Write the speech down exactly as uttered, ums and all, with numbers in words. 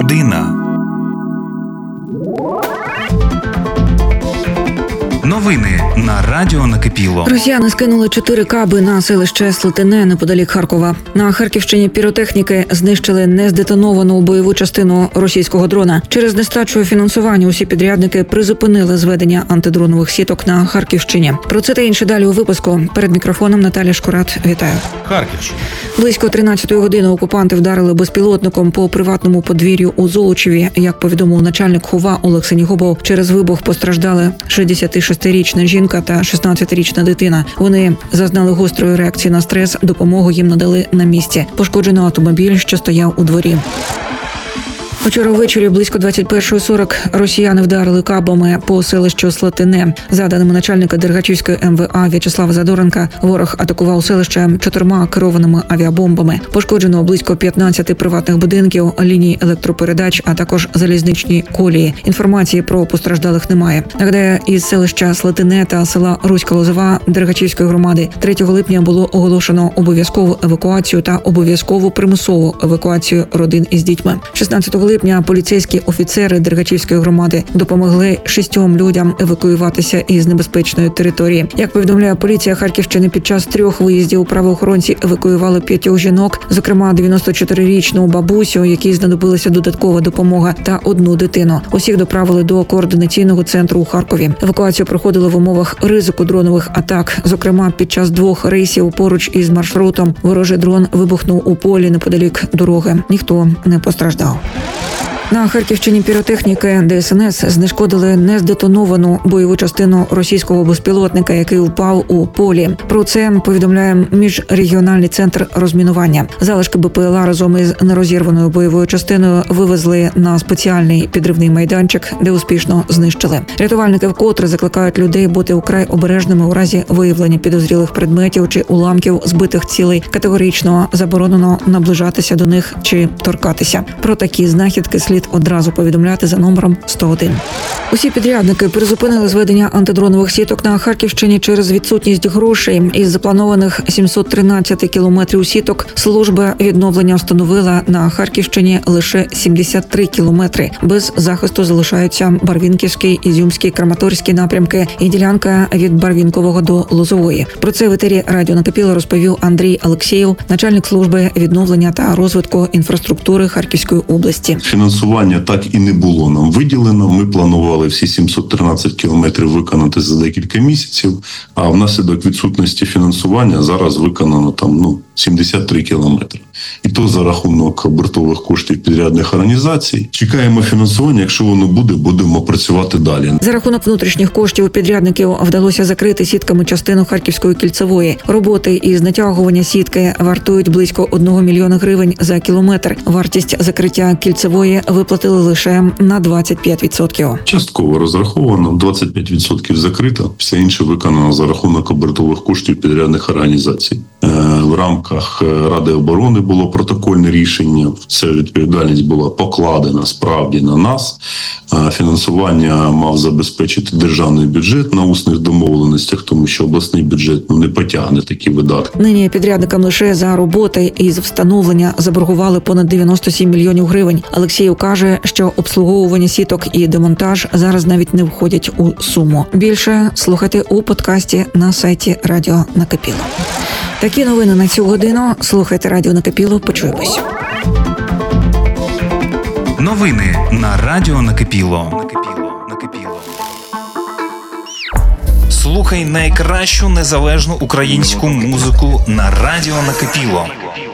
година. Новини на радіо Накипіло. Росіяни скинули чотири каби на селище Слатине неподалік Харкова. На Харківщині піротехніки знищили нездетоновану бойову частину російського дрона. Через нестачу фінансування усі підрядники призупинили зведення антидронових сіток на Харківщині. Про це та інше далі у випуску. Перед мікрофоном Наталя Шкурат. Вітаю. Харківщина. Близько тринадцятої години окупанти вдарили безпілотником по приватному подвір'ю у Золочеві. Як повідомив начальник ХОВА Олег Синігубов, через вибух постраждали шістдесятишестирічна жінка та шістнадцятирічна дитина. Вони зазнали гострої реакції на стрес, допомогу їм надали на місці. Пошкоджено автомобіль, що стояв у дворі. Вчора ввечері близько двадцять першої сорок росіяни вдарили кабами по селищу Слатине. За даними начальника Дергачівської ем ве а В'ячеслава Задоренка, ворог атакував селище чотирма керованими авіабомбами. Пошкоджено близько п'ятнадцяти приватних будинків, ліній електропередач, а також залізничні колії. Інформації про постраждалих немає. Нагадаю, із селища Слатине та села Руська Лозова Дергачівської громади третього липня було оголошено обов'язкову евакуацію та обов'язкову примусову евакуацію родин із дітьми. шістнадцятого липня поліцейські офіцери Дергачівської громади допомогли шістьом людям евакуюватися із небезпечної території. Як повідомляє поліція Харківщини, під час трьох виїздів правоохоронці евакуювали п'ятьох жінок, зокрема дев'яносточотирирічну бабусю, якій знадобилася додаткова допомога, та одну дитину. Усіх доправили до координаційного центру у Харкові. Евакуацію проходили в умовах ризику дронових атак. Зокрема, під час двох рейсів поруч із маршрутом ворожий дрон вибухнув у полі неподалік дороги. Ніхто не постраждав. На Харківщині піротехніки де ес ен ес знешкодили нездетоновану бойову частину російського безпілотника, який впав у полі. Про це повідомляє міжрегіональний центр розмінування. Залишки бе пе ел а разом із нерозірваною бойовою частиною вивезли на спеціальний підривний майданчик, де успішно знищили. Рятувальники вкотре закликають людей бути украй обережними у разі виявлення підозрілих предметів чи уламків збитих цілей. Категорично заборонено наближатися до них чи торкатися. Про такі знахідки слід одразу повідомляти за номером сто один. Усі підрядники призупинили зведення антидронових сіток на Харківщині через відсутність грошей. Із запланованих сімсот тринадцять кілометрів сіток служба відновлення встановила на Харківщині лише сімдесят три кілометри. Без захисту залишаються Барвінківський, Ізюмський, Краматорський напрямки і ділянка від Барвінкового до Лозової. Про це в етері радіо Накипіло розповів Андрій Алексєєв, начальник служби відновлення та розвитку інфраструктури Харківської області. Фінансування так і не було нам виділено. Ми планували всі сімсот тринадцять кілометрів виконати за декілька місяців, а внаслідок відсутності фінансування зараз виконано там ну сімдесят три кілометри. І то за рахунок обертових коштів підрядних організацій. Чекаємо фінансування, якщо воно буде, будемо працювати далі. За рахунок внутрішніх коштів підрядників вдалося закрити сітками частину Харківської кільцевої. Роботи із натягування сітки вартують близько одного мільйона гривень за кілометр. Вартість закриття кільцевої виплатили лише на двадцять п'ять відсотків. Частково розраховано, двадцять п'ять відсотків закрито, все інше виконано за рахунок обертових коштів підрядних організацій. В рамках Ради оборони було протокольне рішення. Ця відповідальність була покладена справді на нас. Фінансування мав забезпечити державний бюджет на усних домовленостях, тому що обласний бюджет ну, не потягне такі видатки. Нині підрядникам лише за роботи із встановлення заборгували понад дев'яносто сім мільйонів гривень. Алексєєв каже, що обслуговування сіток і демонтаж зараз навіть не входять у суму. Більше слухайте у подкасті на сайті Радіо Накипіло. Такі новини на цю годину. Слухайте Радіо Накипіло. Почуємось. Новини на радіо Накипіло. Слухай найкращу незалежну українську музику на радіо Накипіло.